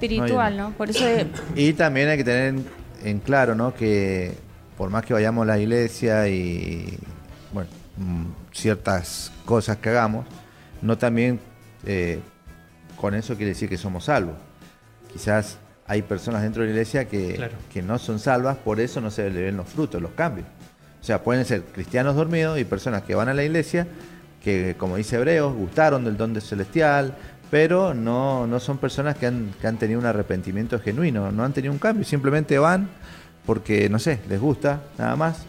espiritual, ¿no? Por eso Y también hay que tener en claro, ¿no? Que por más que vayamos a la iglesia y, bueno, ciertas cosas que hagamos, no también con eso quiere decir que somos salvos. Quizás hay personas dentro de la iglesia que no son salvas, por eso no se le ven los frutos, los cambios. O sea, pueden ser cristianos dormidos y personas que van a la iglesia, que como dice Hebreos, gustaron del don celestial, pero no son personas que han tenido un arrepentimiento genuino, no han tenido un cambio, simplemente van porque, no sé, les gusta, nada más.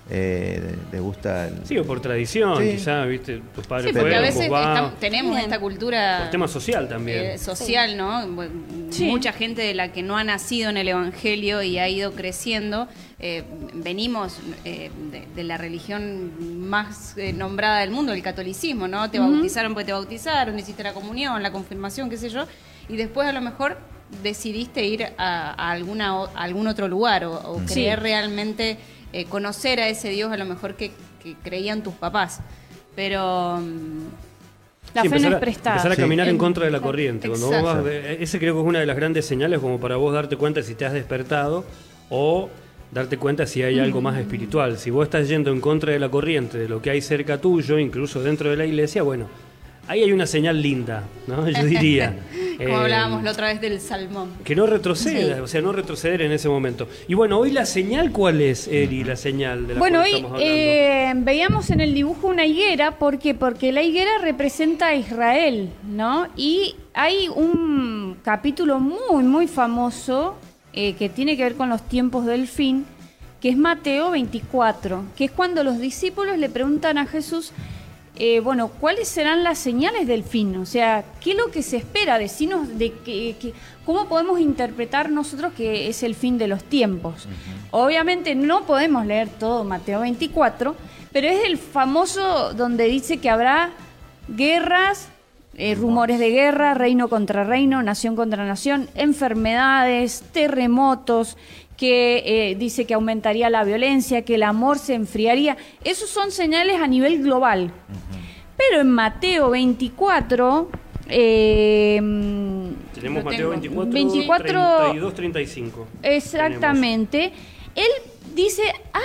Les gusta sí, o por tradición, quizás, viste, tus padres sí, porque a veces tenemos bien. esta cultura por tema social también, social, ¿no? Sí. Mucha gente de la que no ha nacido en el evangelio y ha ido creciendo, venimos de la religión más nombrada del mundo, el catolicismo, ¿no? Te bautizaron porque te bautizaron, hiciste la comunión, la confirmación, qué sé yo, y después a lo mejor decidiste ir a algún otro lugar o creer realmente, conocer a ese Dios a lo mejor que creían tus papás, pero la fe no es prestada. Empezar a caminar en contra de la corriente. Cuando vos vas, ese creo que es una de las grandes señales como para vos darte cuenta si te has despertado o darte cuenta si hay algo más espiritual. Si vos estás yendo en contra de la corriente, de lo que hay cerca tuyo, incluso dentro de la iglesia, bueno, ahí hay una señal linda, ¿no? Yo diría. Como hablábamos la otra vez del salmón. Que no retroceda, o sea, no retroceder en ese momento. Y bueno, hoy la señal, ¿cuál es, Eri, la señal de la cual estamos hablando? Hoy veíamos en el dibujo una higuera, ¿por qué? Porque la higuera representa a Israel, ¿no? Y hay un capítulo muy, muy famoso que tiene que ver con los tiempos del fin, que es Mateo 24, que es cuando los discípulos le preguntan a Jesús, bueno, ¿cuáles serán las señales del fin? O sea, ¿qué es lo que se espera? Decinos cómo podemos interpretar nosotros que es el fin de los tiempos. Obviamente no podemos leer todo Mateo 24, pero es el famoso donde dice que habrá guerras, rumores de guerra, reino contra reino, nación contra nación, enfermedades, terremotos, que dice que aumentaría la violencia, que el amor se enfriaría. Esos son señales a nivel global. Pero en Mateo 24... tenemos Mateo 24, 32, 35. Exactamente. Él dice,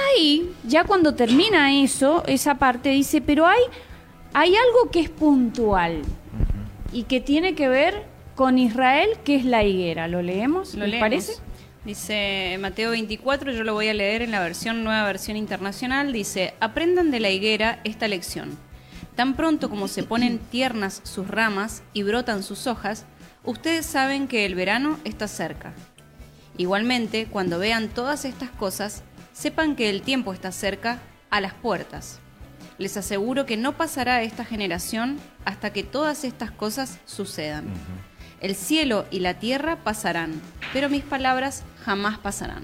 ya cuando termina esa parte, dice, pero hay algo que es puntual y que tiene que ver con Israel, que es la higuera. ¿Lo leemos? ¿Les parece? Dice Mateo 24, yo lo voy a leer en la nueva versión internacional, dice, aprendan de la higuera esta lección. Tan pronto como se ponen tiernas sus ramas y brotan sus hojas, ustedes saben que el verano está cerca. Igualmente, cuando vean todas estas cosas, sepan que el tiempo está cerca, a las puertas. Les aseguro que no pasará esta generación hasta que todas estas cosas sucedan. El cielo y la tierra pasarán, pero mis palabras jamás pasarán.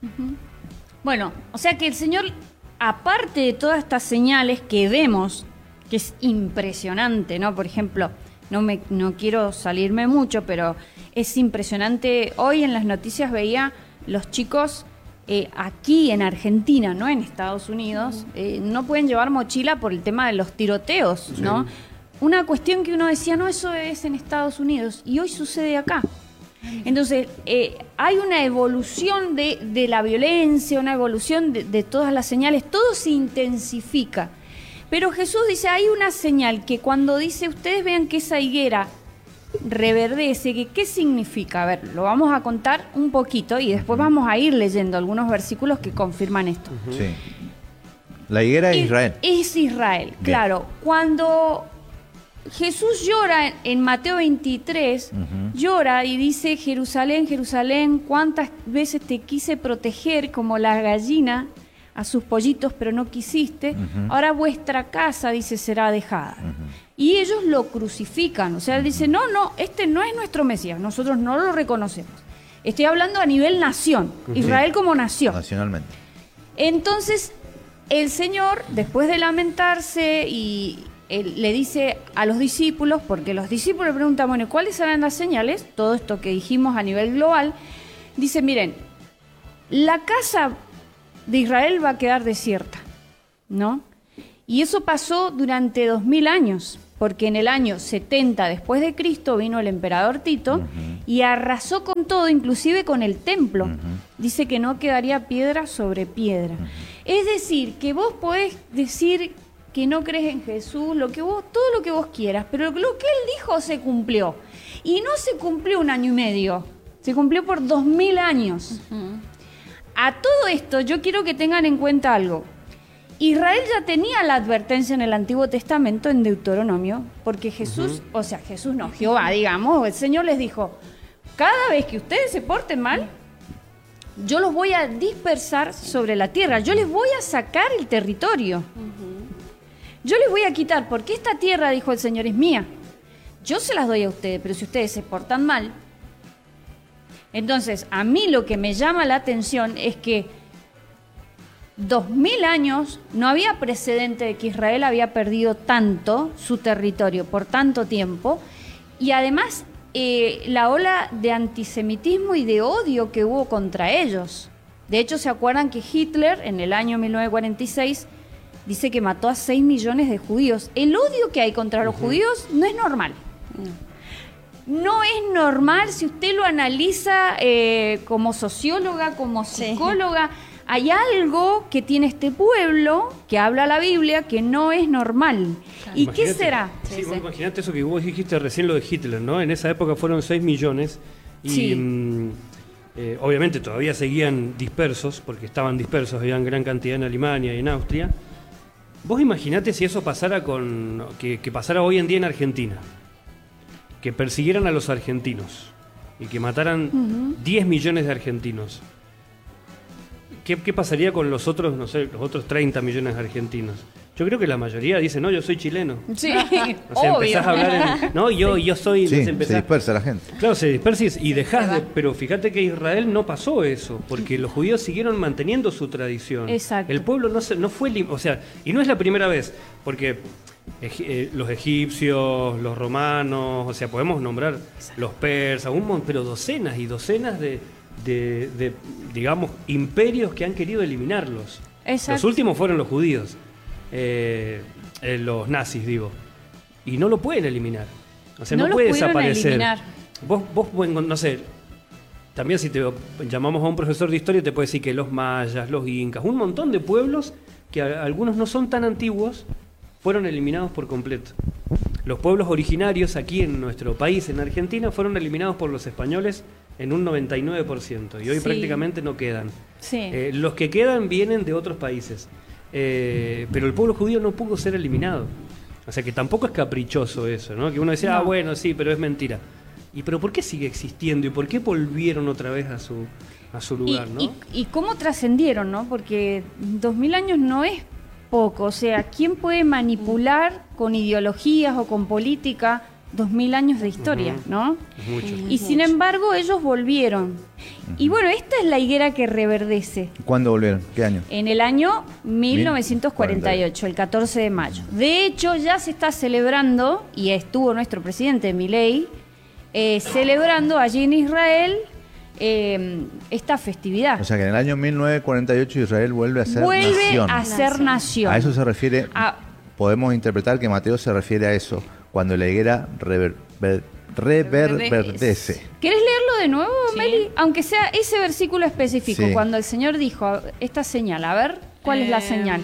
Bueno, o sea que el Señor, aparte de todas estas señales que vemos, que es impresionante, ¿no? Por ejemplo, no quiero salirme mucho, pero es impresionante. Hoy en las noticias veía los chicos aquí en Argentina, no en Estados Unidos, no pueden llevar mochila por el tema de los tiroteos, ¿no? Una cuestión que uno decía, no, eso es en Estados Unidos, y hoy sucede acá. Entonces, hay una evolución de la violencia, una evolución de todas las señales, todo se intensifica. Pero Jesús dice, hay una señal que cuando dice, ustedes vean que esa higuera reverdece, ¿qué significa? A ver, lo vamos a contar un poquito y después vamos a ir leyendo algunos versículos que confirman esto. Sí. La higuera es Israel. Es Israel, bien. Claro. Cuando Jesús llora en Mateo 23, llora y dice, Jerusalén, Jerusalén, cuántas veces te quise proteger como la gallina a sus pollitos, pero no quisiste. Ahora vuestra casa, dice, será dejada. Y ellos lo crucifican. O sea, él dice, no, este no es nuestro Mesías, nosotros no lo reconocemos. Estoy hablando a nivel nación, Israel como nación. Nacionalmente. Entonces, el Señor, después de lamentarse y él le dice a los discípulos, porque los discípulos le preguntan, bueno, ¿cuáles serán las señales? Todo esto que dijimos a nivel global. Dice, miren, la casa de Israel va a quedar desierta, ¿no? Y eso pasó durante 2000 años, porque en el año 70 después de Cristo vino el emperador Tito y arrasó con con todo, inclusive con el templo. Dice que no quedaría piedra sobre piedra. Es decir, que vos podés decir que no crees en Jesús, todo lo que vos quieras, pero lo que él dijo se cumplió. Y no se cumplió 1 año y medio, se cumplió por 2000 años. A todo esto yo quiero que tengan en cuenta algo. Israel ya tenía la advertencia en el Antiguo Testamento, en Deuteronomio, porque Jesús, Jehová, digamos, el Señor les dijo, cada vez que ustedes se porten mal, yo los voy a dispersar sobre la tierra, yo les voy a sacar el territorio. Yo les voy a quitar, porque esta tierra, dijo el Señor, es mía. Yo se las doy a ustedes, pero si ustedes se portan mal. Entonces, a mí lo que me llama la atención es que 2000 años no había precedente de que Israel había perdido tanto su territorio por tanto tiempo, y además la ola de antisemitismo y de odio que hubo contra ellos. De hecho, ¿se acuerdan que Hitler en el año 1946 dice que mató a 6 millones de judíos? El odio que hay contra los judíos no es normal. No es normal si usted lo analiza como socióloga, como psicóloga. Hay algo que tiene este pueblo, que habla la Biblia, que no es normal. Claro. ¿Y qué será? Sí, imagínate eso que vos dijiste recién, lo de Hitler, ¿no? En esa época fueron 6 millones y obviamente todavía seguían dispersos, porque estaban dispersos, había gran cantidad en Alemania y en Austria. Vos imaginate si eso pasara que pasara hoy en día en Argentina, que persiguieran a los argentinos y que mataran 10 millones de argentinos. ¿Qué pasaría con los otros, no sé, los otros 30 millones de argentinos? Yo creo que la mayoría dice, no, yo soy chileno. Sí, o sea, empezás a hablar no, yo soy... Sí, se dispersa la gente. Claro, se dispersa y dejás de... Pero fíjate que Israel no pasó eso, porque los judíos siguieron manteniendo su tradición. Exacto. El pueblo no fue... O sea, y no es la primera vez, porque los egipcios, los romanos, o sea, podemos nombrar los persas, pero docenas y docenas de digamos, imperios que han querido eliminarlos. Exacto. Los últimos fueron los judíos, los nazis, digo, y no lo pueden eliminar. O sea, no puede desaparecer. Vos, no sé, también si te llamamos a un profesor de historia te puede decir que los mayas, los incas, un montón de pueblos que algunos no son tan antiguos, fueron eliminados por completo. Los pueblos originarios aquí en nuestro país, en Argentina, fueron eliminados por los españoles en un 99%, y hoy prácticamente no quedan. Sí. Los que quedan vienen de otros países, pero el pueblo judío no pudo ser eliminado. O sea que tampoco es caprichoso eso, ¿no? Que uno decía, bueno, sí, pero es mentira. ¿Pero por qué sigue existiendo? ¿Y por qué volvieron otra vez a su lugar, ¿no? Y cómo trascendieron, ¿no? Porque 2000 años no es poco. O sea, ¿quién puede manipular con ideologías o con política 2000 años de historia, ¿no? Y sin embargo, ellos volvieron. Y bueno, esta es la higuera que reverdece. ¿Cuándo volvieron? ¿Qué año? En el año 1948, el 14 de mayo. De hecho, ya se está celebrando, y estuvo nuestro presidente Milei, celebrando allí en Israel esta festividad. O sea que en el año 1948 Israel vuelve a ser nación. A eso se refiere, podemos interpretar que Mateo se refiere a eso, cuando la higuera reverdece. ¿Querés leerlo de nuevo, Meli? Aunque sea ese versículo específico, cuando el Señor dijo esta señal. A ver, ¿cuál es la señal?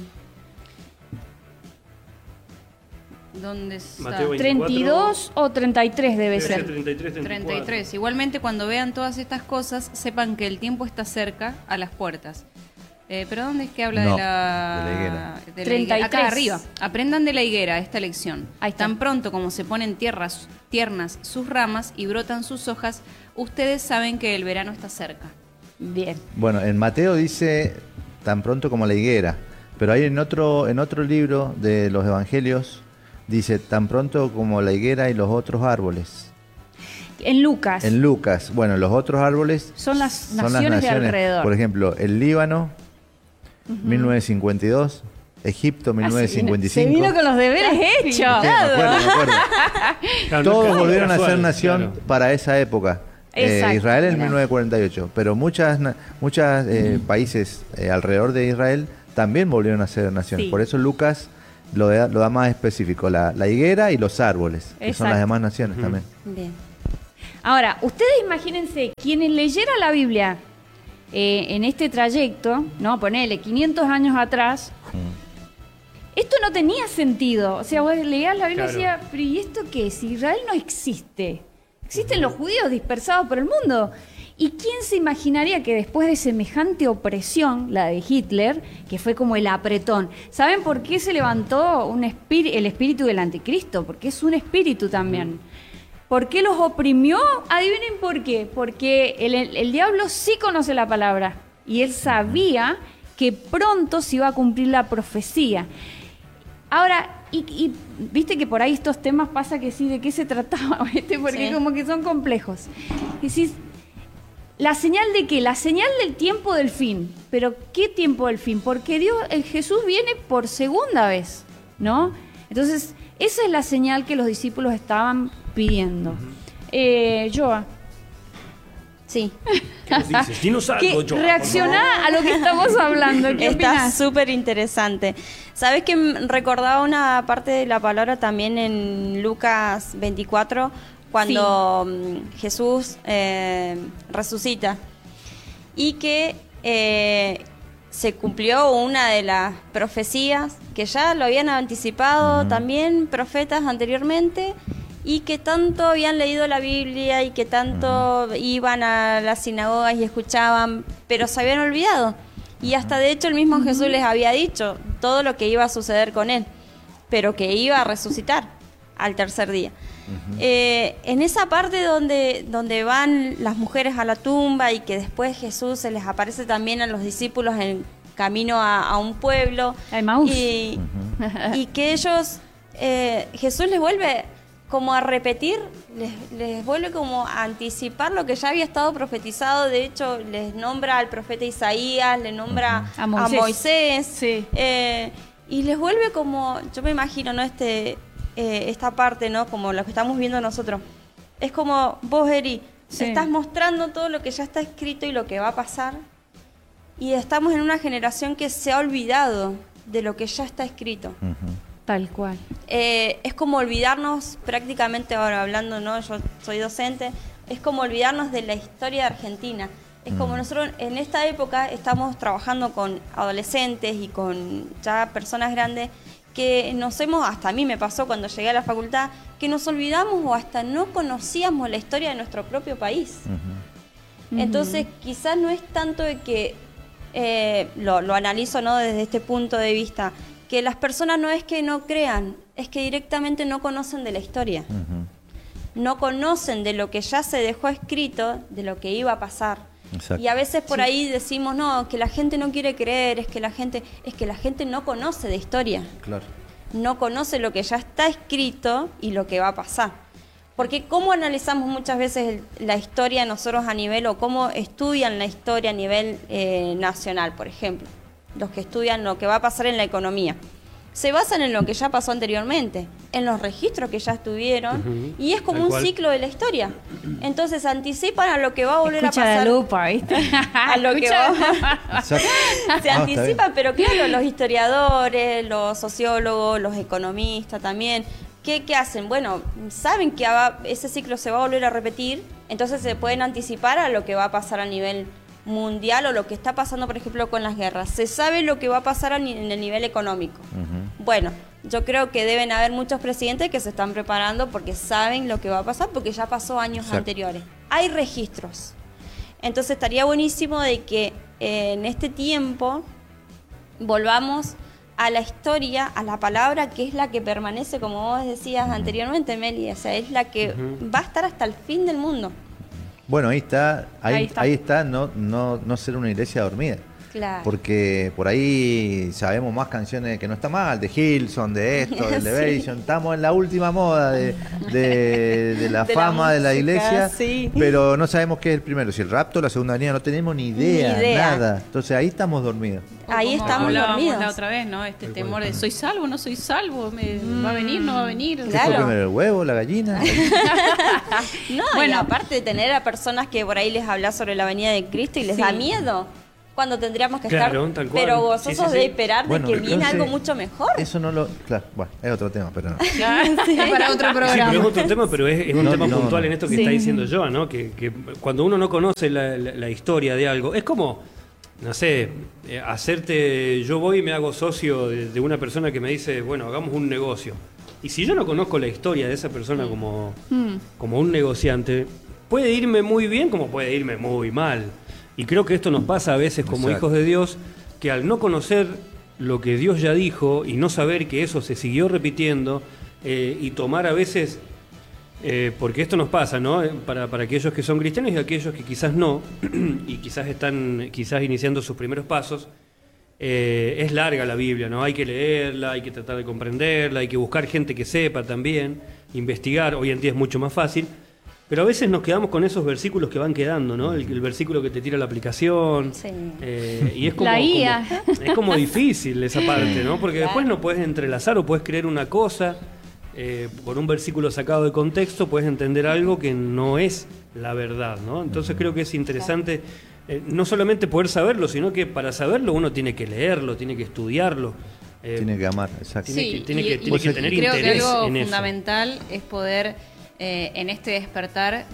¿Dónde está? Mateo 24, 32 o 33 debe ser. 33. Igualmente, cuando vean todas estas cosas, sepan que el tiempo está cerca, a las puertas. ¿Pero dónde es que habla de la higuera? De la higuera. Acá arriba. Aprendan de la higuera esta lección. Tan pronto como se ponen tiernas sus ramas y brotan sus hojas, ustedes saben que el verano está cerca. Bien. Bueno, en Mateo dice tan pronto como la higuera, pero hay en otro libro de los evangelios dice tan pronto como la higuera y los otros árboles. En Lucas. Bueno, los otros árboles son las naciones de alrededor. Por ejemplo, el Líbano, 1952, Egipto, 1955. Se vino con los deberes hechos. Sí, me acuerdo. Todos volvieron a ser nación para esa época. Israel en 1948, pero muchas países alrededor de Israel también volvieron a ser nación. Por eso Lucas lo da más específico, la higuera y los árboles, que son las demás naciones también. Bien. Ahora, ustedes imagínense, quienes leyeran la Biblia en este trayecto, ¿no? Ponele 500 años atrás, esto no tenía sentido. O sea, vos leías la Biblia y decías, pero ¿y esto qué? Si Israel no existe. Existen los judíos dispersados por el mundo. ¿Y quién se imaginaría que después de semejante opresión, la de Hitler, que fue como el apretón, ¿saben por qué se levantó el espíritu del anticristo? Porque es un espíritu también. ¿Por qué los oprimió? Adivinen por qué. Porque el diablo sí conoce la palabra y él sabía que pronto se iba a cumplir la profecía. Ahora, y viste que por ahí estos temas pasa que sí, ¿de qué se trataba? ¿Viste? Porque como que son complejos. Y decís, ¿la señal de qué? La señal del tiempo del fin. ¿Pero qué tiempo del fin? Porque Jesús viene por segunda vez, ¿no? Entonces, esa es la señal que los discípulos estaban pidiendo. Joa. Sí. ¿Qué nos dices? Dinos algo, Joa. Reacciona a lo que estamos hablando. ¿Qué Está opinás? súper interesante. ¿Sabes que recordaba una parte de la palabra también en Lucas 24? Cuando Jesús resucita y que se cumplió una de las profecías que ya lo habían anticipado también profetas anteriormente y que tanto habían leído la Biblia y que tanto iban a las sinagogas y escuchaban, pero se habían olvidado. Y hasta de hecho el mismo Jesús les había dicho todo lo que iba a suceder con él, pero que iba a resucitar al tercer día. En esa parte donde van las mujeres a la tumba y que después Jesús se les aparece también a los discípulos en camino a un pueblo y que ellos Jesús les vuelve como a repetir, les vuelve como a anticipar lo que ya había estado profetizado. De hecho les nombra al profeta Isaías, le nombra a Moisés sí. Y les vuelve como, yo me imagino, ¿no? Esta parte, ¿no? Como lo que estamos viendo nosotros. Es como vos, Eri, estás mostrando todo lo que ya está escrito y lo que va a pasar. Y estamos en una generación que se ha olvidado de lo que ya está escrito. Tal cual. Es como olvidarnos, prácticamente ahora hablando, ¿no? Yo soy docente, es como olvidarnos de la historia de Argentina. Es como nosotros en esta época estamos trabajando con adolescentes y con ya personas grandes que hasta a mí me pasó cuando llegué a la facultad, que nos olvidamos o hasta no conocíamos la historia de nuestro propio país. Entonces quizás no es tanto de que, lo analizo, ¿no? Desde este punto de vista, que las personas no es que no crean, es que directamente no conocen de la historia. No conocen de lo que ya se dejó escrito, de lo que iba a pasar. Exacto. Y a veces por ahí decimos, no, que la gente no quiere creer, es que la gente no conoce de historia. Claro. No conoce lo que ya está escrito y lo que va a pasar. Porque cómo analizamos muchas veces la historia nosotros a nivel, o cómo estudian la historia a nivel nacional, por ejemplo. Los que estudian lo que va a pasar en la economía. Se basan en lo que ya pasó anteriormente, en los registros que ya estuvieron, y es como un ciclo de la historia. Entonces anticipan a lo que va a volver a pasar. La lupa, ¿viste? A lo que va. Se anticipan, pero claro, los historiadores, los sociólogos, los economistas también, ¿qué hacen? Bueno, saben que ese ciclo se va a volver a repetir, entonces se pueden anticipar a lo que va a pasar a nivel mundial o lo que está pasando, por ejemplo, con las guerras. Se sabe lo que va a pasar en el nivel económico. Bueno, yo creo que deben haber muchos presidentes que se están preparando porque saben lo que va a pasar, porque ya pasó años anteriores. Hay registros. Entonces estaría buenísimo de que en este tiempo volvamos a la historia, a la palabra que es la que permanece, como vos decías anteriormente, Meli, o sea, es la que va a estar hasta el fin del mundo. Bueno, ahí está no ser una iglesia dormida. Claro. Porque por ahí sabemos más canciones que no está mal, de Hillsong, de esto, de Elevation. Estamos en la última moda de la fama de la iglesia, pero no sabemos qué es el primero, si el rapto o la segunda venida, no tenemos ni idea, nada. Entonces ahí estamos dormidos. Ahí estamos dormidos. La otra vez, ¿no? Este temor de ¿soy salvo o no soy salvo? ¿Va a venir no va a venir? ¿Qué fue primero, el huevo, la gallina? No, bueno, y aparte de tener a personas que por ahí les habla sobre la venida de Cristo y les da miedo. cuando tendríamos que Claro, estar, tal cual. pero gozosos Sí, sí, sí. de esperar Bueno, de que viene entonces, algo mucho mejor. Eso no lo... Claro, bueno, es otro tema, pero no. Es para otro Sí, programa. pero es otro tema, pero es un No, tema no, puntual no. en esto que Sí. está diciendo Joa, ¿no? Que cuando uno no conoce la historia de algo, es como, no sé, yo voy y me hago socio de una persona que me dice, bueno, hagamos un negocio. Y si yo no conozco la historia de esa persona como un negociante, puede irme muy bien como puede irme muy mal. Y creo que esto nos pasa a veces como Exacto. hijos de Dios, que al no conocer lo que Dios ya dijo y no saber que eso se siguió repitiendo y tomar a veces, porque esto nos pasa, ¿no? Para aquellos que son cristianos y aquellos que quizás no, y quizás están iniciando sus primeros pasos, es larga la Biblia, ¿no? Hay que leerla, hay que tratar de comprenderla, hay que buscar gente que sepa también, investigar, hoy en día es mucho más fácil. Pero a veces nos quedamos con esos versículos que van quedando, ¿no? El versículo que te tira la aplicación. Sí. La Y es como IA. es como difícil esa parte, ¿no? Porque después no puedes entrelazar o puedes creer una cosa, por un versículo sacado de contexto, puedes entender algo que no es la verdad, ¿no? Entonces creo que es interesante no solamente poder saberlo, sino que para saberlo uno tiene que leerlo, tiene que estudiarlo. Tiene que amar, exacto. Tiene que tener creo que interés algo en eso. fundamental es poder en este despertar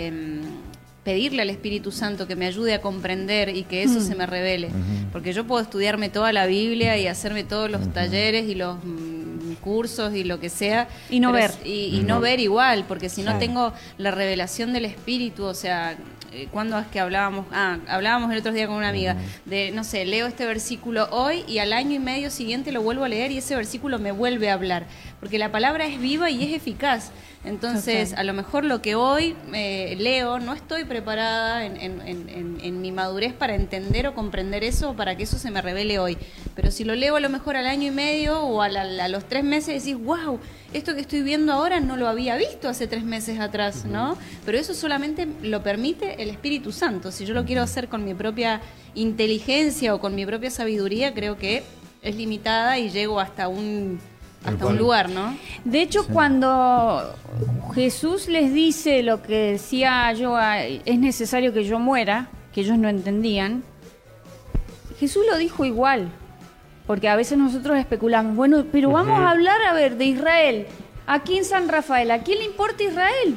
pedirle al Espíritu Santo que me ayude a comprender y que eso se me revele. Porque yo puedo estudiarme toda la Biblia y hacerme todos los talleres y los cursos y lo que sea. Y no ver. Y no ver igual, porque si no Sí. tengo la revelación del Espíritu, o sea... ¿Cuándo es que hablábamos? Hablábamos el otro día con una amiga de, no sé, leo este versículo hoy y al año y medio siguiente lo vuelvo a leer y ese versículo me vuelve a hablar, porque la palabra es viva y es eficaz. Entonces, Total. a lo mejor lo que hoy leo, no estoy preparada en mi madurez para entender o comprender eso, para que eso se me revele hoy. Pero si lo leo a lo mejor al año y medio o a los 3 meses, decís, wow, esto que estoy viendo ahora no lo había visto hace 3 meses atrás, ¿no? Pero eso solamente lo permite el Espíritu Santo. Si yo lo quiero hacer con mi propia inteligencia o con mi propia sabiduría, creo que es limitada y llego hasta un lugar, ¿no? De hecho, cuando Jesús les dice lo que decía yo, es necesario que yo muera, que ellos no entendían, Jesús lo dijo igual, porque a veces nosotros especulamos, bueno, pero vamos a hablar, a ver, de Israel, aquí en San Rafael, ¿a quién le importa Israel?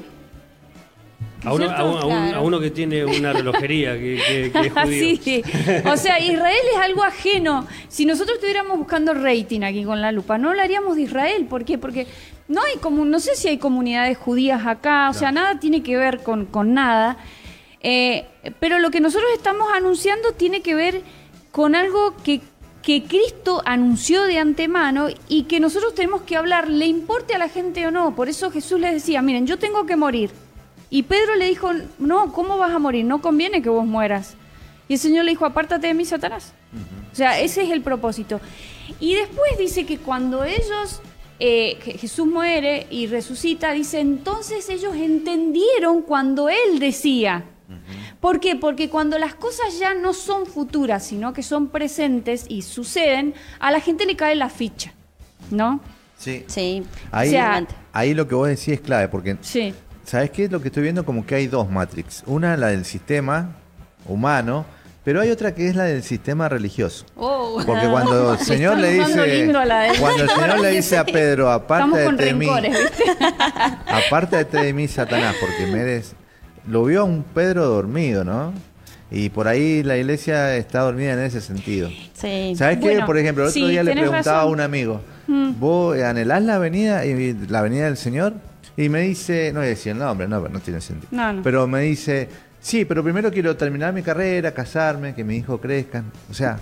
A uno que tiene una relojería que es judío. Sí. O sea, Israel es algo ajeno. Si nosotros estuviéramos buscando rating aquí con la lupa, no hablaríamos de Israel. ¿Por qué? Porque no hay no sé si hay comunidades judías acá, o sea, nada tiene que ver con nada. Pero lo que nosotros estamos anunciando tiene que ver con algo que Cristo anunció de antemano y que nosotros tenemos que hablar, le importe a la gente o no. Por eso Jesús les decía, miren, yo tengo que morir. Y Pedro le dijo, no, ¿cómo vas a morir? No conviene que vos mueras. Y el Señor le dijo, apártate de mí, Satanás. O sea, ese es el propósito. Y después dice que cuando ellos, Jesús muere y resucita, dice, entonces ellos entendieron cuando Él decía. ¿Por qué? Porque cuando las cosas ya no son futuras, sino que son presentes y suceden, a la gente le cae la ficha, ¿no? Sí. Sí. Ahí, O sea, ahí lo que vos decís es clave, porque Sí. ¿sabes qué es lo que estoy viendo? Como que hay dos Matrix. Una, la del sistema humano, pero hay otra que es la del sistema religioso. Porque cuando el Señor le estamos dando dice, lindo a la de- cuando el Señor le dice a Pedro, Estamos con apártate de mí, rencores, ¿viste? apártate de mí, Satanás, porque me eres... Lo vio a un Pedro dormido, ¿no? Y por ahí la iglesia está dormida en ese sentido. Sí. ¿Sabes qué? Bueno, Por ejemplo, el otro sí, día le tenés preguntaba razón. a un amigo, ¿vos anhelás la venida del Señor? Y me dice, no voy a decir el nombre, no tiene sentido. No. Pero me dice, sí, pero primero quiero terminar mi carrera, casarme, que mis hijos crezcan. O sea,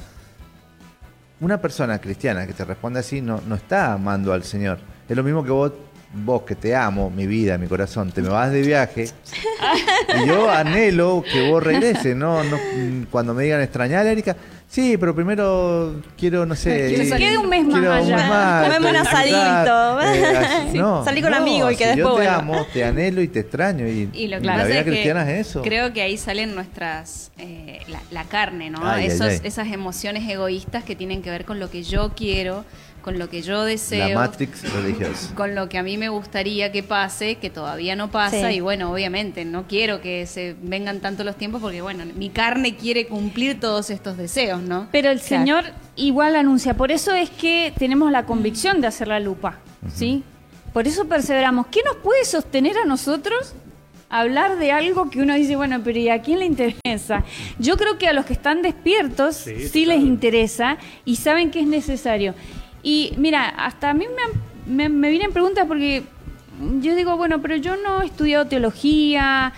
una persona cristiana que te responde así no está amando al Señor. Es lo mismo que vos que te amo, mi vida, mi corazón, te me vas de viaje y yo anhelo que vos regreses, no cuando me digan extrañar, Erika, sí, pero primero quiero, no sé, Que se quede un mes más quiero allá. un mes más, Comeme un disfrutar, asadito. así, no, Salí con amigos y que si después yo te vuelva. amo, te anhelo y te extraño Y lo que la pasa vida es que cristiana es eso. creo que ahí salen nuestras la carne, ¿no? Ay, ay, ay. Esas emociones egoístas que tienen que ver con lo que yo quiero, con lo que yo deseo. La Matrix religiosa. Con lo que a mí me gustaría que pase, que todavía no pasa, Sí. y bueno, obviamente no quiero que se vengan tanto los tiempos porque bueno, mi carne quiere cumplir todos estos deseos, ¿no? Pero el Claro. Señor igual anuncia, por eso es que tenemos la convicción de hacer la lupa, ¿sí? Por eso perseveramos. ¿Qué nos puede sostener a nosotros hablar de algo que uno dice, bueno, pero ¿y a quién le interesa? Yo creo que a los que están despiertos Sí, sí les total. interesa y saben que es necesario. Y mira, hasta a mí me vienen preguntas porque yo digo, bueno, pero yo no he estudiado teología.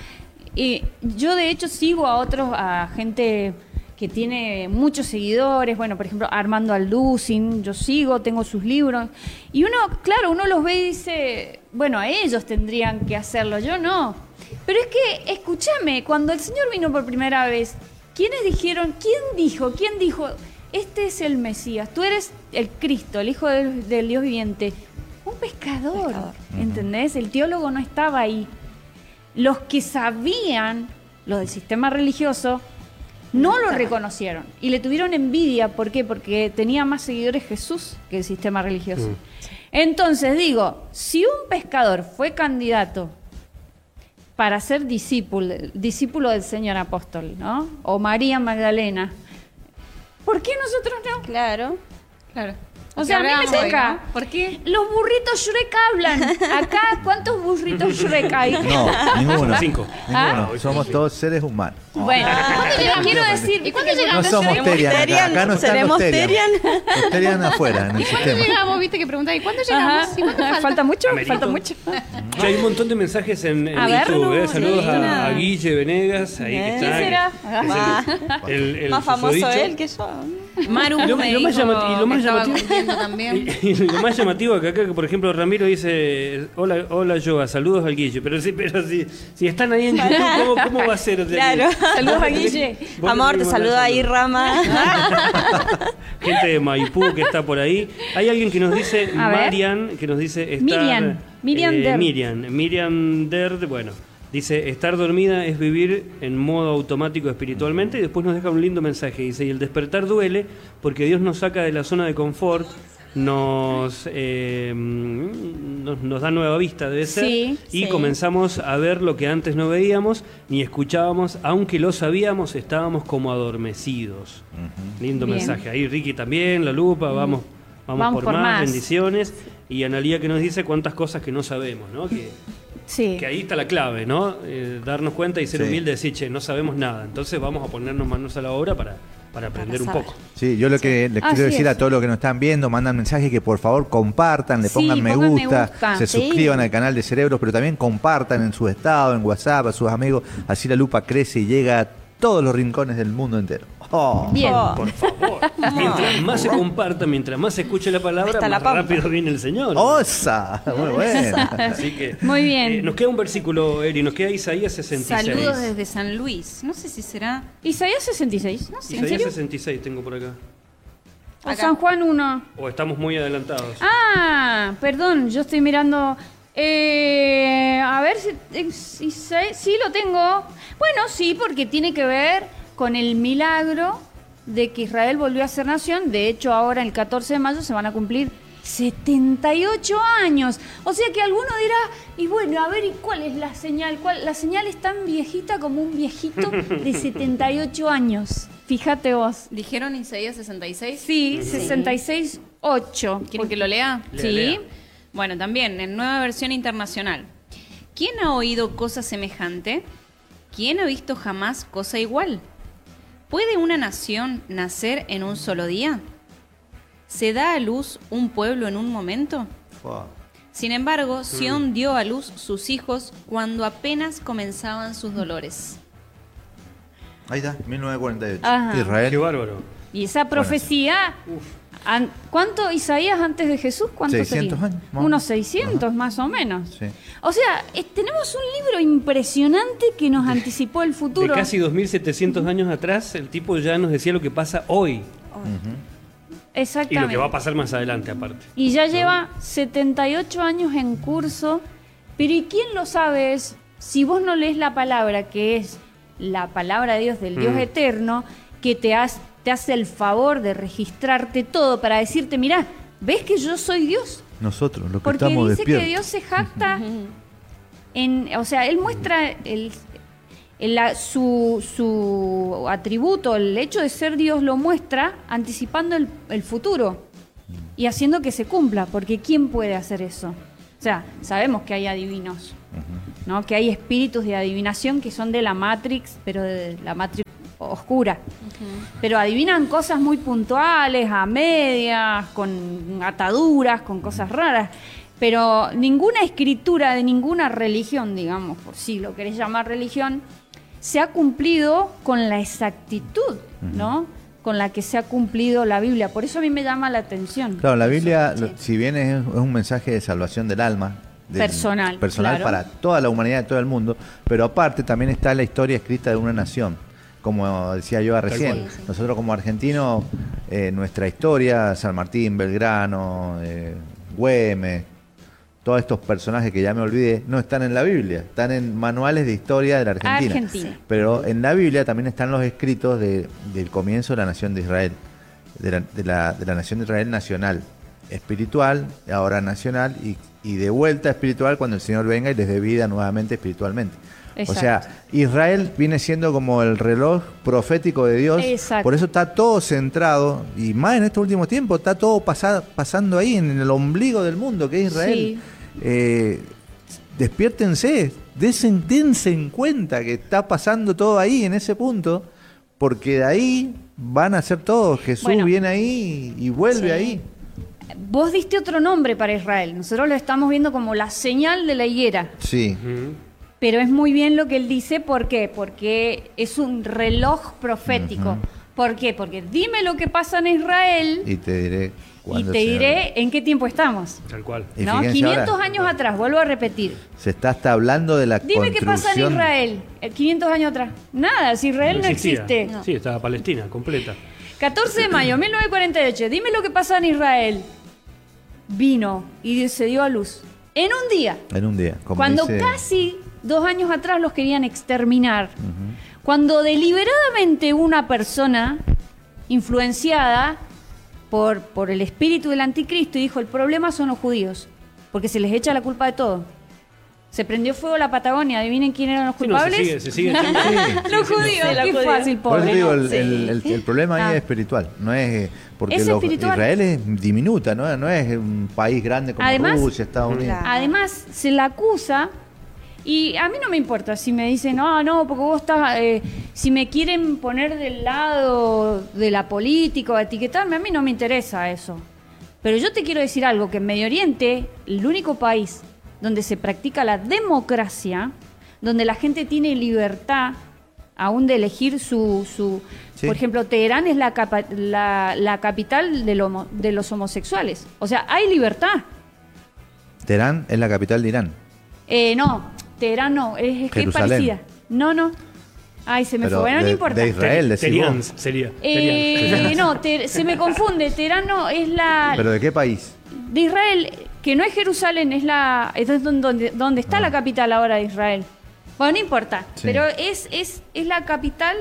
Yo de hecho sigo a gente que tiene muchos seguidores, bueno, por ejemplo, Armando Alducin, yo sigo, tengo sus libros. Y uno, claro, uno los ve y dice, bueno, a ellos tendrían que hacerlo, yo no. Pero es que, escúchame, cuando el Señor vino por primera vez, ¿quiénes dijeron, quién dijo, este es el Mesías, tú eres el Cristo, el Hijo del Dios viviente? Un pescador, ¿entendés? El teólogo no estaba ahí. Los que sabían, los del sistema religioso, no lo reconocieron y le tuvieron envidia. ¿Por qué? Porque tenía más seguidores Jesús que el sistema religioso. Entonces digo, si un pescador fue candidato para ser discípulo del Señor apóstol, ¿no? O María Magdalena, ¿por qué nosotros no? Claro. Claro. O sea, a mí me Hablábamos hoy, toca. ¿no? ¿Por qué? Los burritos Shrek hablan. Acá, ¿cuántos burritos Shrek hay? No, ninguno. 5. ¿Ah? Ninguno. Somos todos seres humanos. Bueno, yo quiero decir, ¿y cuándo No llegamos? somos Terian acá. Acá no están ¿Seremos los Terian. Terian? Los Terian afuera, en el ¿Y cuándo sistema. llegamos? ¿Viste que preguntaba? ¿Y cuándo llegamos? Ajá. ¿Y cuánto falta? ¿Falta mucho? Amerito. Falta mucho. Ya hay un montón de mensajes en A ver, YouTube. no, Saludos sí, a Guille Venegas. Ahí que ¿Quién está. será? Es el Más famoso susodicho. él que yo. Maru Y lo me más dijo llamativo- y lo más que estaba llamativo- cumpliendo también. Y lo más llamativo acá, que por ejemplo Ramiro dice, hola Joa, saludos al Guille, pero si están ahí en YouTube, ¿cómo va a ser? O sea, Claro. Saludos a vos le tenés- Guille. vos le Amor, tenés te que mandar saluda ahí saludos. Rama. Gente de Maipú que está por ahí. Hay alguien que nos dice, A ver. Marian, que nos dice estar... Miriam Derd. Bueno, dice, estar dormida es vivir en modo automático espiritualmente, y después nos deja un lindo mensaje. Dice, y el despertar duele porque Dios nos saca de la zona de confort, nos da nueva vista, debe ser, Sí, y sí. comenzamos a ver lo que antes no veíamos ni escuchábamos, aunque lo sabíamos, estábamos como adormecidos. Lindo Bien. mensaje. Ahí Ricky también, La Lupa, vamos por más, bendiciones. Y Analía que nos dice cuántas cosas que no sabemos, ¿no? Sí. Que ahí está la clave, ¿no? Darnos cuenta y ser Sí. humildes, decir, che, no sabemos nada. Entonces vamos a ponernos manos a la obra para aprender un saber. poco. Sí, yo lo que les Así quiero decir es. a todos los que nos están viendo, mandan mensajes que por favor compartan, le Sí, pongan me pongan me gusta, gusta. se Sí. suscriban al canal de Cerebros, pero también compartan en su estado, en WhatsApp, a sus amigos, así la lupa crece y llega a todos los rincones del mundo entero. Oh. Bien. Oh. Por favor. Mientras más se comparta, mientras más se escuche la palabra, Hasta la más pampa. rápido viene el Señor. ¡Osa! Muy bueno. Así que, Muy bien. nos queda un versículo, Eri, nos queda Isaías 66. Saludos desde San Luis. No sé si será. Isaías 66. ¿En Isaías serio? 66 tengo por acá. O San Juan 1. O estamos muy adelantados. Ah, perdón, yo estoy mirando. A ver si lo tengo. Bueno, sí, porque tiene que ver con el milagro de que Israel volvió a ser nación. De hecho, ahora el 14 de mayo se van a cumplir 78 años. O sea que alguno dirá, y bueno, a ver, ¿y cuál es la señal? La señal es tan viejita como un viejito de 78 años. Fíjate vos. ¿Dijeron Isaías 66? Sí, 66.8. ¿Quieren que lo lea? Sí. Lea. Bueno, también en nueva versión internacional. ¿Quién ha oído cosa semejante? ¿Quién ha visto jamás cosa igual? ¿Puede una nación nacer en un solo día? ¿Se da a luz un pueblo en un momento? Fua. Sin embargo, Sión dio a luz sus hijos cuando apenas comenzaban sus dolores. Ahí está, 1948. Ajá. Qué Israel. bárbaro. Y esa profecía, ¿cuánto Isaías antes de Jesús? ¿Cuánto 600 sería? años, más o Unos menos. 600 más o menos. Sí. O sea, tenemos un libro impresionante que nos anticipó el De futuro. casi 2700 años atrás, el tipo ya nos decía lo que pasa hoy y lo Exactamente. que va a pasar más adelante, aparte. Y ya lleva 78 años en curso. Pero ¿y quién lo sabe? Si vos no lees la palabra, que es la palabra de Dios, del Dios eterno, que te hace el favor de registrarte todo para decirte, mirá, ¿ves que yo soy Dios? Nosotros, los que Porque estamos dice despiertos. que Dios se jacta o sea, Él muestra su atributo, el hecho de ser Dios lo muestra anticipando el futuro y haciendo que se cumpla, porque ¿quién puede hacer eso? O sea, sabemos que hay adivinos, ¿no? Que hay espíritus de adivinación que son de la Matrix, pero de la Matrix oscura. Pero adivinan cosas muy puntuales, a medias, con ataduras, con cosas raras. Pero ninguna escritura de ninguna religión, digamos, por si lo querés llamar religión, se ha cumplido con la exactitud, ¿no? Con la que se ha cumplido la Biblia. Por eso a mí me llama la atención. Claro, la Biblia, Sí. si bien es un mensaje de salvación del alma, Personal, claro. para toda la humanidad de todo el mundo, pero aparte también está la historia escrita de una nación. Como decía yo recién, cual. nosotros como argentinos, nuestra historia, San Martín, Belgrano, Güemes, todos estos personajes que ya me olvidé, no están en la Biblia, están en manuales de historia de la Argentina. Argentina. Pero en la Biblia también están los escritos del comienzo de la nación de Israel, de la nación de Israel nacional, espiritual, ahora nacional, y de vuelta espiritual cuando el Señor venga y les dé vida nuevamente espiritualmente. Exacto. O sea, Israel viene siendo como el reloj profético de Dios. Exacto. Por eso está todo centrado, y más en estos últimos tiempos, está todo pasando ahí en el ombligo del mundo, que es Israel. Despiértense, dense en cuenta que está pasando todo ahí, en ese punto, porque de ahí van a ser todos. Jesús Bueno. viene ahí y vuelve ahí. Vos diste otro nombre para Israel. Nosotros lo estamos viendo como la señal de la higuera. Sí. Pero es muy bien lo que él dice, ¿por qué? Porque es un reloj profético. ¿Por qué? Porque dime lo que pasa en Israel Y te diré y cuándo te se diré en qué tiempo estamos. Tal cual. Y ¿No? fíjense 500 ahora, años atrás, vuelvo a repetir. se está hasta hablando de la Dime qué pasa en construcción. Israel 500 años atrás. Nada, si Israel no existía. existe. Sí, estaba Palestina, completa. 14 de mayo 1948, dime lo que pasa en Israel. Vino y se dio a luz. En un día. En un día. Como Cuando dice- casi 2 años atrás los querían exterminar. Cuando deliberadamente una persona influenciada por el espíritu del anticristo dijo, el problema son los judíos, porque se les echa la culpa de todo. Se prendió fuego la Patagonia, adivinen quién eran los Sí, no, culpables. se sigue siendo- Los judíos, Sí, la qué judía. fácil, Por eso pobre. digo, ¿no? el problema ahí Ah. es espiritual, no es porque Es espiritual. Israel es diminuta, no es un país grande como Además- Rusia, Estados Unidos. Claro. Además, se la acusa, y a mí no me importa si me dicen, no, porque vos estás, si me quieren poner del lado de la política o etiquetarme, a mí no me interesa eso. Pero yo te quiero decir algo, que en Medio Oriente, el único país donde se practica la democracia, donde la gente tiene libertad aún de elegir su Sí. por ejemplo, Teherán es la capital de los homosexuales. O sea, hay libertad. Teherán es la capital de Irán. No, Teherán no, es que es Jerusalén. parecida. No. Ay, se me Pero fue. Bueno, no de importa. Israel, decís Terián vos. sería. Terián. No, se me confunde. Teherán no, es la ¿Pero de qué país? de Israel, que no es Jerusalén, es donde está la capital ahora de Israel. Bueno, no importa, Sí. pero es la capital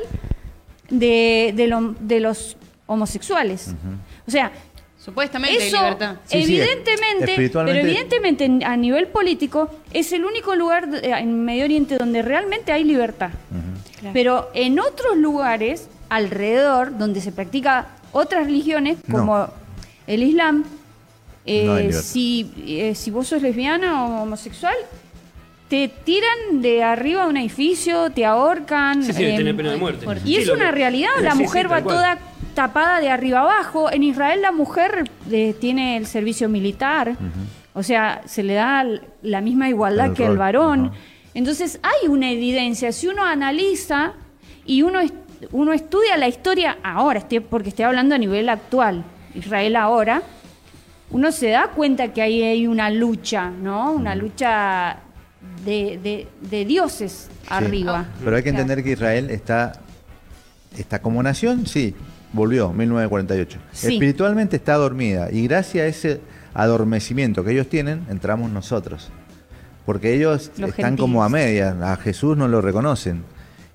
de los homosexuales. O sea, Supuestamente eso, hay libertad. Sí, sí, evidentemente, espiritualmente- pero evidentemente a nivel político es el único lugar en Medio Oriente donde realmente hay libertad. Claro. Pero en otros lugares alrededor donde se practica otras religiones No. como el Islam, No hay libertad. si vos sos lesbiana o homosexual, te tiran de arriba de un edificio, te ahorcan. Sí, tiene pena de muerte. Y Sí, es lo una que- realidad, la Sí, mujer sí, va tal cual. toda tapada de arriba abajo. En Israel la mujer tiene el servicio militar, o sea, se le da la misma igualdad El que el rol, varón. ajá. Entonces hay una evidencia, si uno analiza y uno estudia la historia ahora, porque estoy hablando a nivel actual, Israel ahora, uno se da cuenta que ahí hay una lucha, ¿no? Una lucha de dioses arriba. Pero hay que O sea, entender que Israel está como nación, sí, volvió, 1948. Sí. Espiritualmente está dormida y gracias a ese adormecimiento que ellos tienen, entramos nosotros. Porque ellos Los están como a gentiles. medias, a Jesús no lo reconocen.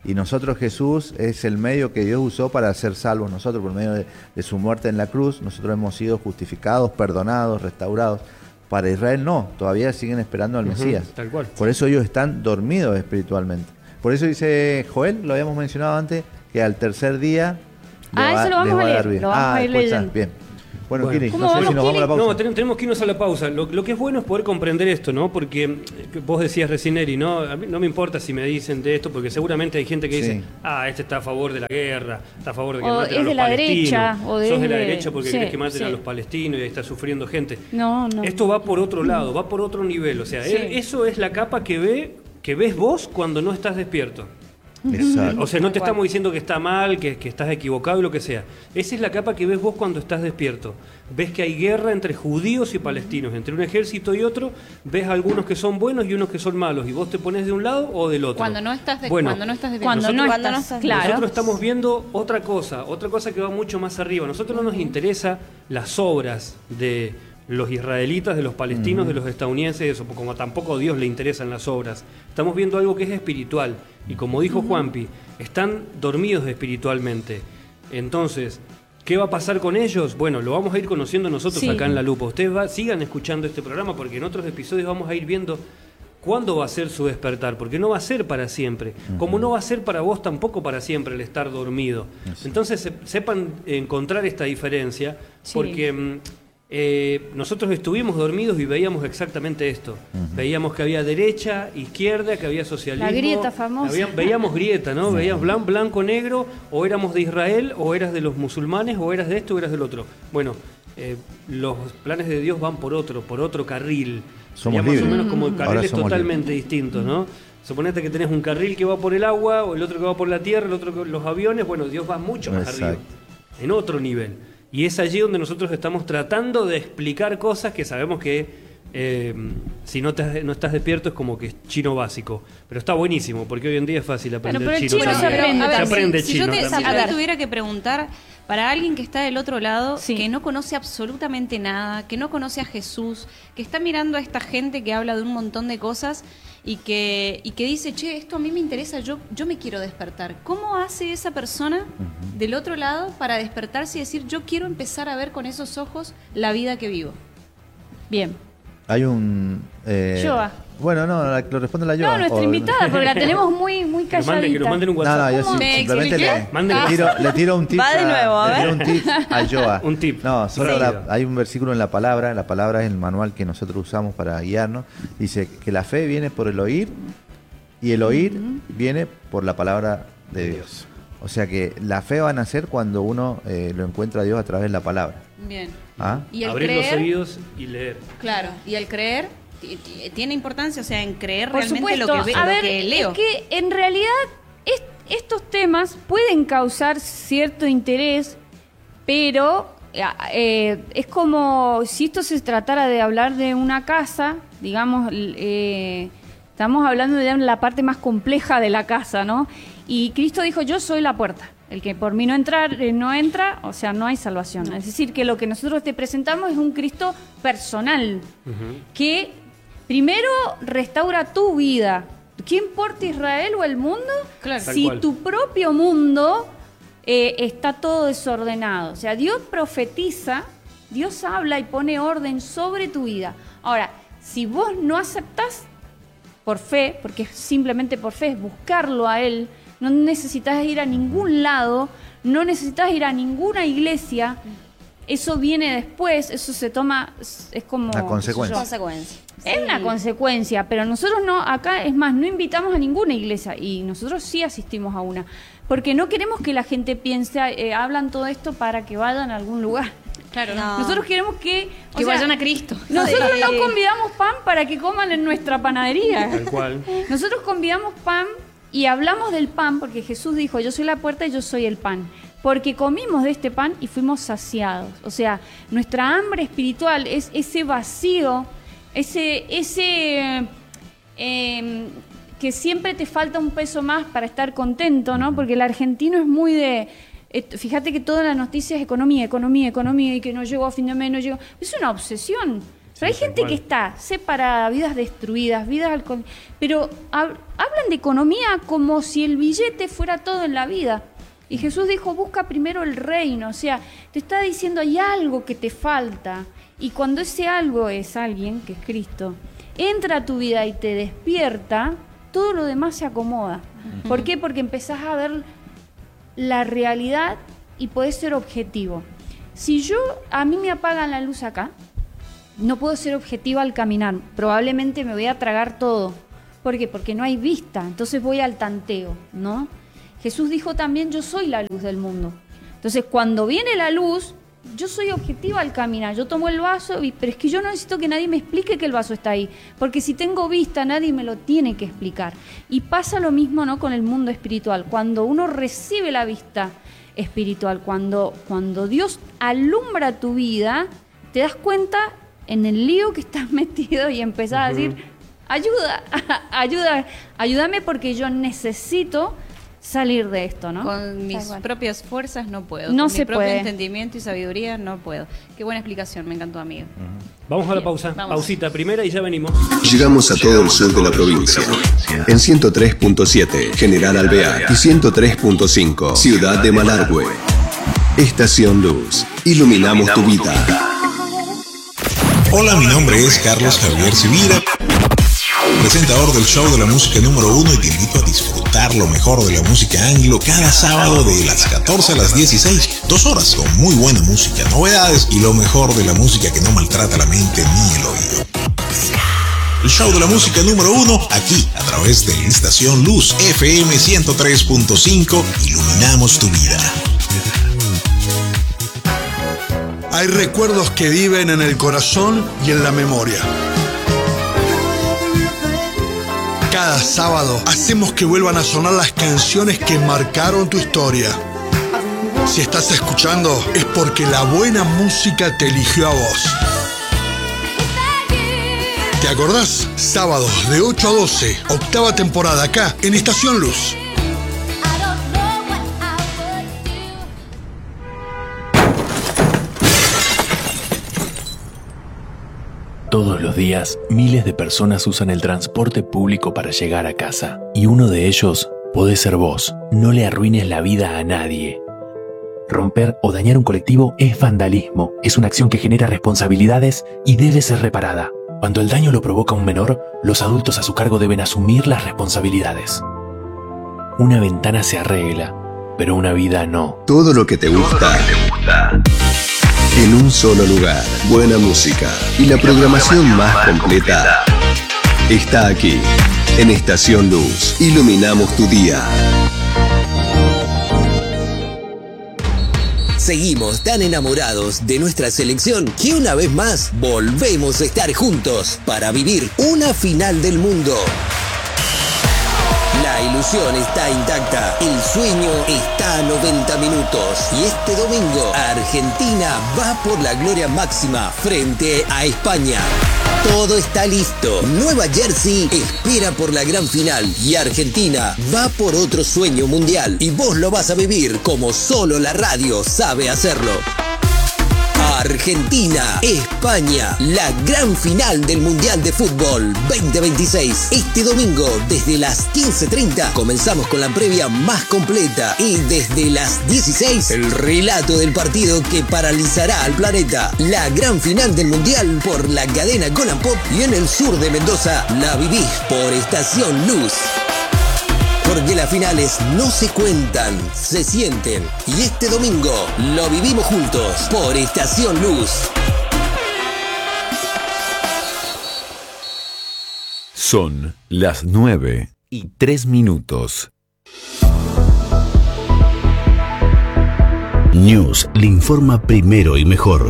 Y nosotros, Jesús es el medio que Dios usó para ser salvos nosotros, por medio de su muerte en la cruz. Nosotros hemos sido justificados, perdonados, restaurados. Para Israel no, todavía siguen esperando al Mesías. Tal cual. Por eso ellos están dormidos espiritualmente. Por eso dice Joel, lo habíamos mencionado antes, que al tercer día eso lo vamos a leer, dar bien. lo vamos a ir después leyendo. Bien. Bueno, Bueno. Kiri, ¿Cómo no sé vamos, si nos vamos a la pausa. No, tenemos que irnos a la pausa. Lo que es bueno es poder comprender esto, ¿no? Porque vos decías recién, Eri, ¿no? A mí no me importa si me dicen de esto, porque seguramente hay gente que dice, Sí. este está a favor de la guerra, está a favor de que O maten a es los de la palestinos. derecha, o Sos de la de- derecha porque sí, crees que maten sí. a los palestinos y ahí está sufriendo gente. No. Esto va por otro lado, va por otro nivel. O sea, Sí. eso es la capa que ves vos cuando no estás despierto. Exacto. O sea, no te Tal cual. estamos diciendo que está mal, que estás equivocado y lo que sea. Esa es la capa que ves vos cuando estás despierto. Ves que hay guerra entre judíos y palestinos, entre un ejército y otro. Ves algunos que son buenos y unos que son malos. Y vos te pones de un lado o del otro. Cuando no estás de Bueno, cuando no estás de Cuando no estás, claro. nosotros estamos viendo otra cosa que va mucho más arriba. A nosotros no nos interesa las obras de los israelitas, de los palestinos, de los estadounidenses, eso, como tampoco a Dios le interesan las obras. Estamos viendo algo que es espiritual. Y como dijo Juanpi, están dormidos espiritualmente. Entonces, ¿qué va a pasar con ellos? Bueno, lo vamos a ir conociendo nosotros Sí. acá en La Lupa. Ustedes sigan escuchando este programa porque en otros episodios vamos a ir viendo cuándo va a ser su despertar, porque no va a ser para siempre, como no va a ser para vos tampoco para siempre el estar dormido. Entonces sepan encontrar esta diferencia, Sí. porque nosotros estuvimos dormidos y veíamos exactamente esto. Veíamos que había derecha, izquierda, que había socialismo. La grieta famosa. Veíamos grieta, ¿no? Veíamos blanco, negro, o éramos de Israel, o eras de los musulmanes, o eras de esto, o eras del otro. Bueno, los planes de Dios van por otro carril. Somos Sería más o libres. menos como Ahora carriles somos totalmente distintos, ¿no? Suponete que tenés un carril que va por el agua, o el otro que va por la tierra, el otro con los aviones. Bueno, Dios va mucho más Exacto. arriba, en otro nivel. Y es allí donde nosotros estamos tratando de explicar cosas que sabemos que si no estás despierto es como que es chino básico. Pero está buenísimo, porque hoy en día es fácil aprender Pero el chino. chino se también. aprende a ver, Se aprende si chino yo también. te tuviera que preguntar para alguien que está del otro lado, Sí. que no conoce absolutamente nada, que no conoce a Jesús, que está mirando a esta gente que habla de un montón de cosas y que dice, che, esto a mí me interesa, yo me quiero despertar. ¿Cómo hace esa persona del otro lado para despertarse y decir, yo quiero empezar a ver con esos ojos la vida que vivo? Bien. Hay un... Yoa. Bueno, no, lo responde la Yoa. No, nuestra O- invitada, porque la tenemos muy Que nos manden un No, WhatsApp. no, yo ¿Cómo? ¿Me simplemente expliqué? Manden le tiro un tip. Va de nuevo, a le ver. tiro un tip a Yoa. Un tip. No, solo Sí. hay un versículo en la palabra es el manual que nosotros usamos para guiarnos. Dice que la fe viene por el oír y el oír viene por la palabra de Dios. O sea que la fe va a nacer cuando uno lo encuentra a Dios a través de la palabra. Bien. ¿Ah? Y el Abrir creer, los oídos y leer. claro, y el creer tiene importancia, o sea, en creer Por realmente supuesto, lo que a lo ver, que leo. es que en realidad estos temas pueden causar cierto interés, pero es como si esto se tratara de hablar de una casa, digamos, estamos hablando de la parte más compleja de la casa, ¿no? Y Cristo dijo, yo soy la puerta. El que por mí no entra, o sea, no hay salvación. Es decir, que lo que nosotros te presentamos es un Cristo personal, que primero restaura tu vida. ¿Qué importa Israel o el mundo? Claro. Tal Si cual. tu propio mundo está todo desordenado. O sea, Dios profetiza, Dios habla y pone orden sobre tu vida. Ahora, si vos no aceptás por fe, porque simplemente por fe es buscarlo a Él, no necesitas ir a ningún lado, no necesitas ir a ninguna iglesia, eso viene después, eso se toma, es como... Una consecuencia. Consecuencia. Es una consecuencia, pero nosotros no, acá es más, no invitamos a ninguna iglesia y nosotros sí asistimos a una, porque no queremos que la gente piense, hablan todo esto para que vayan a algún lugar. Claro, No. Nosotros queremos que... o que sea, vayan a Cristo. nosotros Sí. no convidamos pan para que coman en nuestra panadería. Tal cual. Nosotros convidamos pan y hablamos del pan porque Jesús dijo, yo soy la puerta y yo soy el pan. Porque comimos de este pan y fuimos saciados. O sea, nuestra hambre espiritual es ese vacío, que siempre te falta un peso más para estar contento, ¿no? Porque el argentino es muy de... fíjate que toda la noticia es economía, economía, economía, y que no llego a fin de mes, no llego... Es una obsesión. Pero hay gente que está separada, vidas destruidas, pero hablan de economía como si el billete fuera todo en la vida. Y Jesús dijo, busca primero el reino. O sea, te está diciendo, hay algo que te falta. Y cuando ese algo es alguien, que es Cristo, entra a tu vida y te despierta, todo lo demás se acomoda. ¿Por qué? Porque empezás a ver la realidad y podés ser objetivo. Si a mí me apagan la luz acá, no puedo ser objetiva al caminar. Probablemente me voy a tragar todo. ¿Por qué? Porque no hay vista. Entonces voy al tanteo, ¿no? Jesús dijo también, yo soy la luz del mundo. Entonces, cuando viene la luz, yo soy objetiva al caminar. Yo tomo el vaso, pero es que yo no necesito que nadie me explique que el vaso está ahí. Porque si tengo vista, nadie me lo tiene que explicar. Y pasa lo mismo, ¿no?, con el mundo espiritual. Cuando uno recibe la vista espiritual, cuando Dios alumbra tu vida, te das cuenta en el lío que estás metido y empezás a decir, ayúdame porque yo necesito salir de esto, ¿no? Con mis propias fuerzas no puedo. No con se mi propio puede. Entendimiento y sabiduría no puedo. Qué buena explicación, me encantó, amigo. Vamos a la pausa. Vamos. Pausita primera y ya venimos. Llegamos a todo el sur de la provincia. En 103.7, General Alvear, y 103.5, Ciudad de Malargüe. Estación Luz. Iluminamos tu vida. Hola, mi nombre es Carlos Javier Civira, presentador del show de la música número 1, y te invito a disfrutar lo mejor de la música anglo cada sábado de las 14 a las 16. 2 horas con muy buena música, novedades y lo mejor de la música que no maltrata la mente ni el oído. El show de la música número 1, aquí a través de la Estación Luz FM 103.5, iluminamos tu vida. Hay recuerdos que viven en el corazón y en la memoria. Cada sábado hacemos que vuelvan a sonar las canciones que marcaron tu historia. Si estás escuchando, es porque la buena música te eligió a vos. ¿Te acordás? Sábados de 8 a 12, 8ª temporada acá en Estación Luz. Todos los días, miles de personas usan el transporte público para llegar a casa. Y uno de ellos puede ser vos. No le arruines la vida a nadie. Romper o dañar un colectivo es vandalismo. Es una acción que genera responsabilidades y debe ser reparada. Cuando el daño lo provoca un menor, los adultos a su cargo deben asumir las responsabilidades. Una ventana se arregla, pero una vida no. Todo lo que te gusta. En un solo lugar, buena música y la programación más completa está aquí, en Estación Luz. Iluminamos tu día. Seguimos tan enamorados de nuestra selección que una vez más volvemos a estar juntos para vivir una final del mundo. La ilusión está intacta, el sueño está a 90 minutos y este domingo Argentina va por la gloria máxima frente a España. Todo está listo, Nueva Jersey espera por la gran final y Argentina va por otro sueño mundial y vos lo vas a vivir como solo la radio sabe hacerlo. Argentina, España, la gran final del Mundial de Fútbol 2026. Este domingo, desde las 15:30, comenzamos con la previa más completa y desde las 16, el relato del partido que paralizará al planeta. La gran final del Mundial por la cadena Golan Pop y en el sur de Mendoza, la vivís por Estación Luz. Porque las finales no se cuentan, se sienten. Y este domingo lo vivimos juntos por Estación Luz. Son las 9:03. News le informa primero y mejor.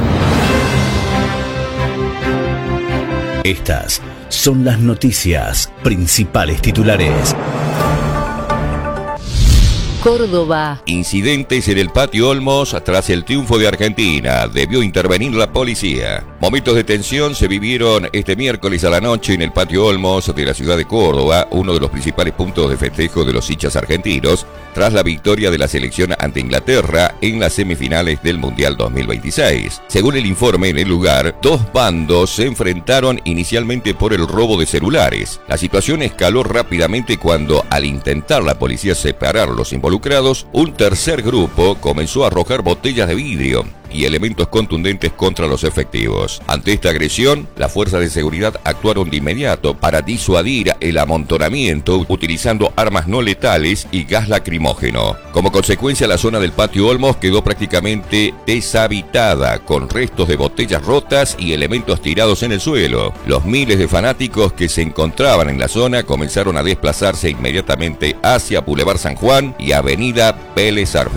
Estas son las noticias, principales titulares. Córdoba. Incidentes en el Patio Olmos tras el triunfo de Argentina. Debió intervenir la policía. Momentos de tensión se vivieron este miércoles a la noche en el Patio Olmos de la ciudad de Córdoba, uno de los principales puntos de festejo de los hinchas argentinos, tras la victoria de la selección ante Inglaterra en las semifinales del Mundial 2026. Según el informe en el lugar, dos bandos se enfrentaron inicialmente por el robo de celulares. La situación escaló rápidamente cuando, al intentar la policía separar los involucrados, un tercer grupo comenzó a arrojar botellas de vidrio y elementos contundentes contra los efectivos. Ante esta agresión, las fuerzas de seguridad actuaron de inmediato para disuadir el amontonamiento utilizando armas no letales y gas lacrimógeno. Como consecuencia, la zona del Patio Olmos quedó prácticamente deshabitada, con restos de botellas rotas y elementos tirados en el suelo. Los miles de fanáticos que se encontraban en la zona comenzaron a desplazarse inmediatamente hacia Boulevard San Juan y Avenida Vélez Arfield.